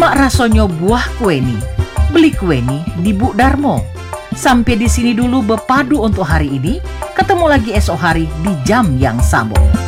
Mak rasonyo buah kue nih. Beli kue nih di Bu Darmo. Sampai di sini dulu Bepadu untuk hari ini. Ketemu lagi esok hari di jam yang sama.